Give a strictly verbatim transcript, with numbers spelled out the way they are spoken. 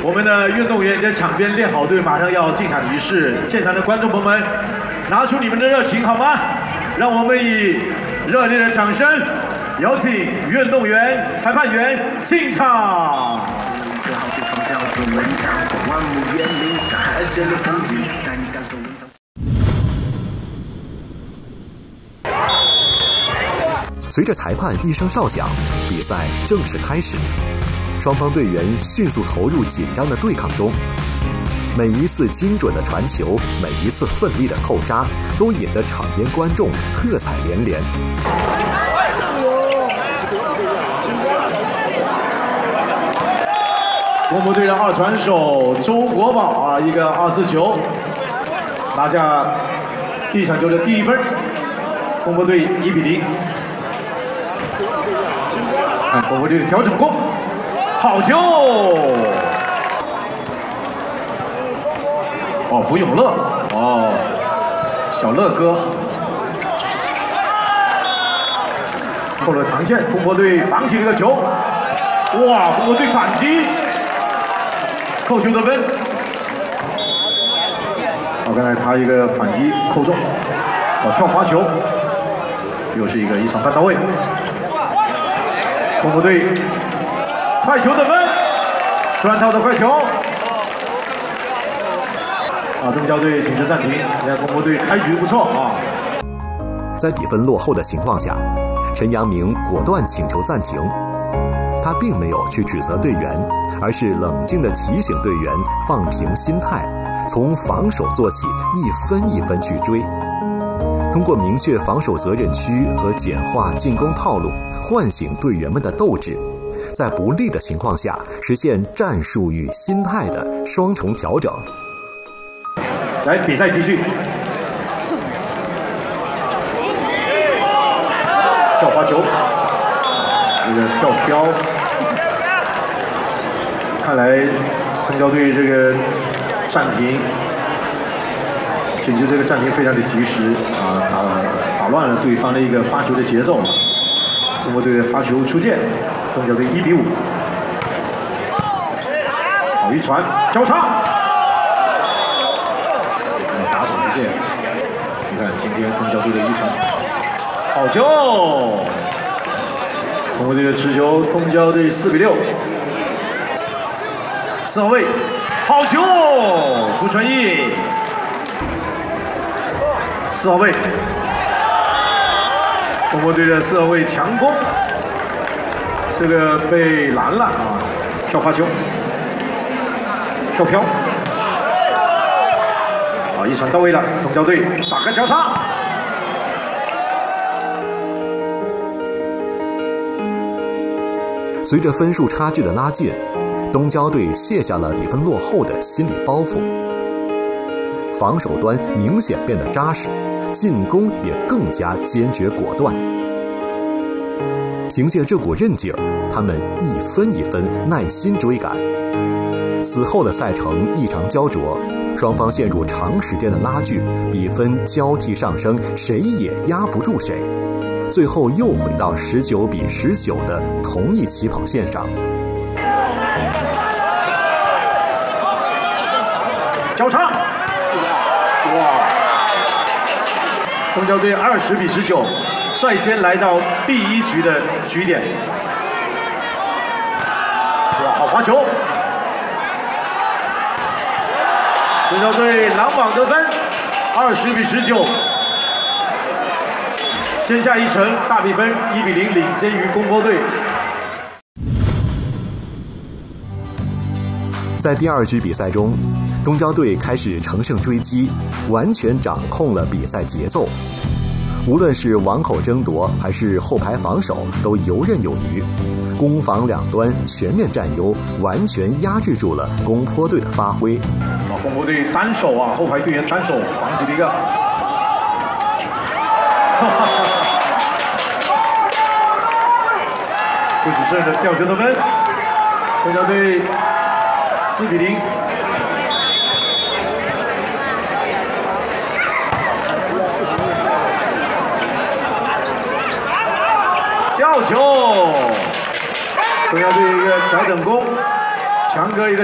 我们的运动员在场边列好队，马上要进场仪式。现场的观众朋友们，拿出你们的热情好吗？让我们以热烈的掌声，有请运动员、裁判员进场。 随着裁判一声哨响，比赛正式开始。双方队员迅速投入紧张的对抗中，每一次精准的传球，每一次奋力的扣杀，都引得场边观众喝彩连连。 中国队的二传手周国宝啊，一个二次球，拿下第一场球的第一分。中国队一比零。 看中国队的调整攻，好球！哦，福永乐，哦，小乐哥，扣了长线，中国队防起这个球，哇，中国队反击，扣球得分。好，刚才他一个反击扣中，哦，跳罚球，又是一个一传半到位。 中国队快球得分，专套的快球。啊，中交队请求暂停。你看中国队开局不错啊。 在比分落后的情况下，陈阳明果断请求暂停。他并没有去指责队员，而是冷静地提醒队员放平心态，从防守做起，一分一分去追。 通过明确防守责任区和简化进攻套路，唤醒队员们的斗志，在不利的情况下实现战术与心态的双重调整。 来，比赛继续。跳罚球，这个跳飘，看来中交队这个暂停。 请求这个暂停非常的及时啊，打打乱了对方的一个发球的节奏。中国队的发球出界，中交队一比五。好一传交叉，打手出界。你看今天中交队的一传，好球！中国队的持球，中交队四比六。四号位，好球！傅传义。 四号位，中国队的四号位强攻，这个被拦了啊！跳发球，跳飘，啊，一传到位了，中交队打个交叉。 随着分数差距的拉近，东交队卸下了比分落后的心理包袱。 防守端明显变得扎实，进攻也更加坚决果断。凭借这股韧劲儿，他们一分一分耐心追赶。此后的赛程异常焦灼，双方陷入长时间的拉锯，比分交替上升，谁也压不住谁。最后又回到十九比十九的同一起跑线上。 交叉。 哇！中交队二十比十九，率先来到第一局的局点。哇，好罚球！中交队狼网得分，二十比十九，先下一城，大比分一比零领先于攻坡队。 在第二局比赛中。 东交队开始乘胜追击，完全掌控了比赛节奏。无论是网口争夺还是后排防守，都游刃有余，攻防两端全面占优，完全压制住了攻坡队的发挥。 啊，攻坡队单手啊，后排队员单手防止了一个，不许胜的吊球得分，东交队四比零。 吊球，中交队一个调整攻，强哥一个。